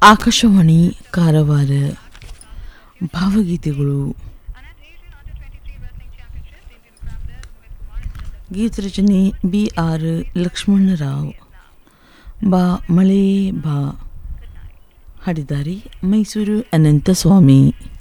ಆಕಾಶವಾಣಿ ಕಾರವಾರ ಭಾವಗೀತೆಗಳು ಗೀತರಚನೆ BR ಲಕ್ಷ್ಮಣರಾವ್. ಬಾ ಮಳೆ ಬಾ ಹಾಡಿದ್ದಾರೆ ಮೈಸೂರು ಅನಂತಸ್ವಾಮಿ.